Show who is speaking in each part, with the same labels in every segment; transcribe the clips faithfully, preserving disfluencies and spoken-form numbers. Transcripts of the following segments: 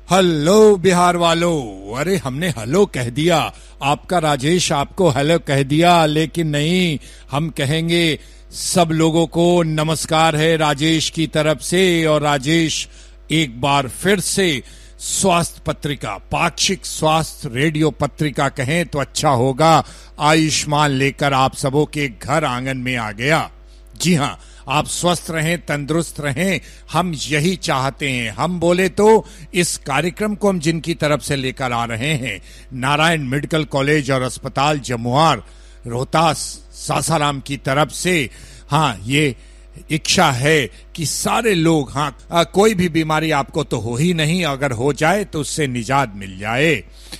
Speaker 1: Hello Bihar वालों, अरे हमने हेलो कह दिया, आपका राजेश आपको हेलो कह दिया, लेकिन नहीं, हम कहेंगे सब लोगों को नमस्कार है राजेश की तरफ से। और राजेश एक बार फिर से स्वास्थ्य पत्रिका, पाक्षिक स्वास्थ्य रेडियो पत्रिका कहें तो अच्छा होगा, आयुष्मान लेकर आप सबों के घर आंगन में आ गया। जी हां, आप स्वस्थ रहें, तंदुरुस्त रहें, हम यही चाहते हैं। हम बोले तो इस कार्यक्रम को हम जिनकी तरफ से लेकर आ रहे हैं, नारायण मेडिकल कॉलेज और अस्पताल जमुआर रोहतास सासाराम की तरफ से, हाँ, ये इच्छा है कि सारे लोग, हाँ, आ, कोई भी बीमारी आपको तो हो ही नहीं, अगर हो जाए तो उससे निजात मिल जाए।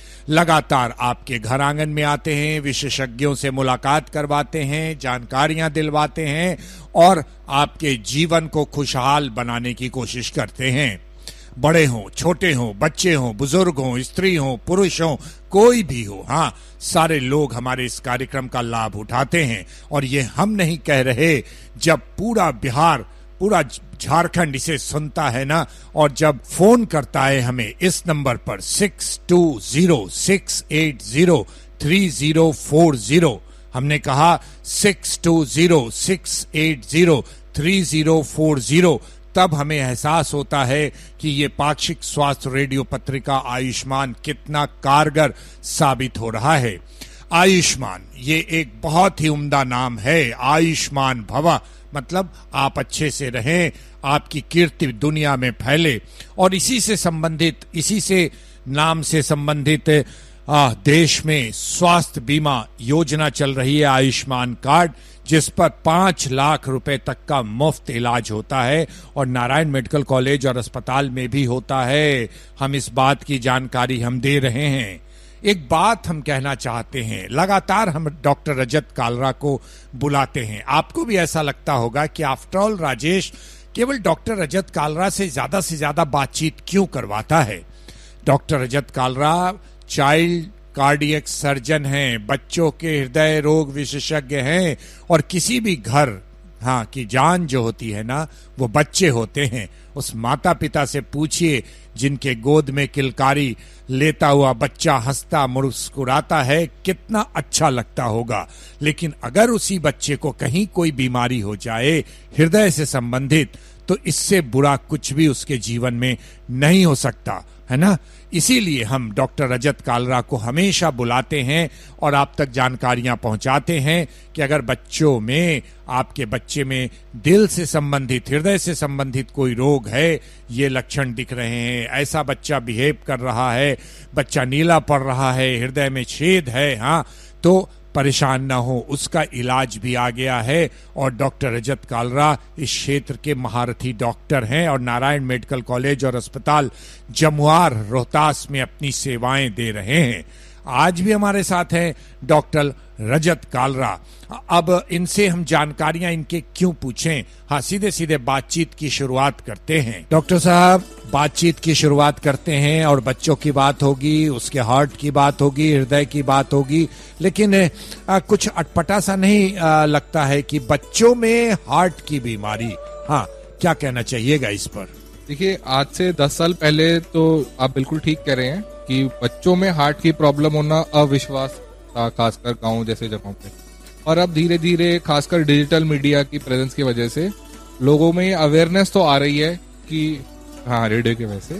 Speaker 1: लगातार आपके घर आंगन में आते हैं, विशेषज्ञों से मुलाकात करवाते हैं, जानकारियां दिलवाते हैं और आपके जीवन को खुशहाल बनाने की कोशिश करते हैं। बड़े हों, छोटे हों, बच्चे हों, बुजुर्ग हों, स्त्री हों, पुरुष हों, कोई भी हो, हाँ, सारे लोग हमारे इस कार्यक्रम का लाभ उठाते हैं। और ये हम नहीं कह रहे, जब पूरा बिहार, पूरा झारखंड इसे सुनता है ना, और जब फोन करता है हमें इस नंबर पर six to zero six eight zero three zero four zero, हमने कहा six to zero six eight zero three zero four zero, तब हमें एहसास होता है कि ये पाक्षिक स्वास्थ्य रेडियो पत्रिका आयुष्मान कितना कारगर साबित हो रहा है। आयुष्मान ये एक बहुत ही उम्दा नाम है। आयुष्मान भवा मतलब आप अच्छे से रहें, आपकी कीर्ति दुनिया में फैले। और इसी से संबंधित, इसी से नाम से संबंधित आ, देश में स्वास्थ्य बीमा योजना चल रही है, आयुष्मान कार्ड, जिस पर पांच लाख रुपए तक का मुफ्त इलाज होता है और नारायण मेडिकल कॉलेज और अस्पताल में भी होता है। हम इस बात की जानकारी हम दे रहे हैं। एक बात हम कहना चाहते हैं, लगातार हम डॉक्टर रजत कालरा को बुलाते हैं। आपको भी ऐसा लगता होगा कि आफ्टर ऑल राजेश केवल डॉक्टर रजत कालरा से ज्यादा से ज्यादा बातचीत क्यों करवाता है। डॉक्टर रजत कालरा चाइल्ड कार्डियक सर्जन हैं, बच्चों के हृदय रोग विशेषज्ञ हैं, और किसी भी घर, हाँ, की जान जो होती है ना, वो बच्चे होते हैं। उस माता पिता से पूछिए जिनके गोद में किलकारी लेता हुआ बच्चा हंसता मुस्कुराता है, कितना अच्छा लगता होगा। लेकिन अगर उसी बच्चे को कहीं कोई बीमारी हो जाए हृदय से संबंधित, तो इससे बुरा कुछ भी उसके जीवन में नहीं हो सकता, है ना। इसीलिए हम डॉक्टर रजत कालरा को हमेशा बुलाते हैं और आप तक जानकारियां पहुंचाते हैं कि अगर बच्चों में, आपके बच्चे में दिल से संबंधित, हृदय से संबंधित कोई रोग है, ये लक्षण दिख रहे हैं, ऐसा बच्चा बिहेव कर रहा है, बच्चा नीला पड़ रहा है, हृदय में छेद है, हाँ, तो परेशान ना हो, उसका इलाज भी आ गया है। और डॉक्टर रजत कालरा इस क्षेत्र के महारथी डॉक्टर हैं और नारायण मेडिकल कॉलेज और अस्पताल जमुआर रोहतास में अपनी सेवाएं दे रहे हैं। आज भी हमारे साथ हैं डॉक्टर रजत कालरा। अब इनसे हम जानकारियां इनके क्यों पूछें, हाँ, सीधे सीधे बातचीत की शुरुआत करते हैं। डॉक्टर साहब, बातचीत की शुरुआत करते हैं और बच्चों की बात होगी, उसके हार्ट की बात होगी, हृदय की बात होगी, लेकिन आ, कुछ अटपटा सा नहीं आ, लगता है कि बच्चों में हार्ट की बीमारी, हाँ, क्या कहना चाहिएगा इस पर?
Speaker 2: देखिए, आज से दस साल पहले तो आप बिल्कुल ठीक कह रहे हैं कि बच्चों में हार्ट की प्रॉब्लम होना अविश्वास था, खासकर गांव जैसे जगहों पे। और अब धीरे धीरे, खासकर डिजिटल मीडिया की प्रेजेंस की वजह से, लोगों में अवेयरनेस तो आ रही है कि, हाँ, रेडियो की वजह से,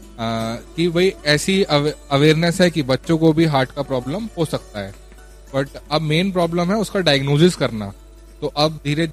Speaker 2: आ, कि भाई ऐसी अवेयरनेस है कि बच्चों को भी हार्ट का प्रॉब्लम हो सकता है। बट अब मेन प्रॉब्लम है उसका डायग्नोसिस करना। तो अब धीरे